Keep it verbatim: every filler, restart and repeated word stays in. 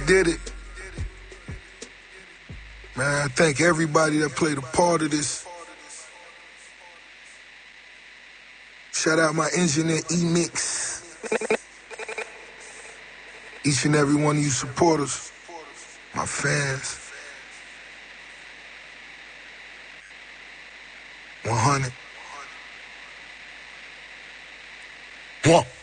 did it. Man, I thank everybody that played a part of this. Shout out my engineer, E-Mix. Each and every one of you supporters, my fans. one hundred. One.